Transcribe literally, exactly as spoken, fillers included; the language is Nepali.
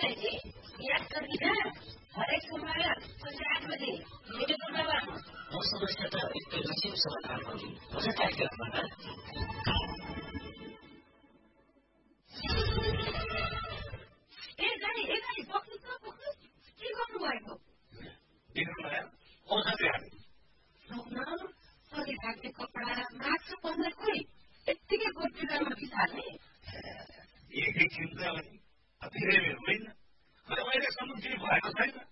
चाहिए याद कर दिया हरेक सोमवार संध्या आठ बजे मेरे को जाना वो समस्या तो एक नसीब समाधान होगी मुझे क्या करना है ए गाडी ए गाडी बक्स त बक्स के गर्नु भएको देख्नु भयो औषधि हाल्नु न सरी भाग्ने कपडा मास्क पन्ध्र खोइ यत्तिकै गोठमा बिसाल्ने एकै चिन्ता भने धेरै बेर होइन अहिलेसम्म केही भएको छैन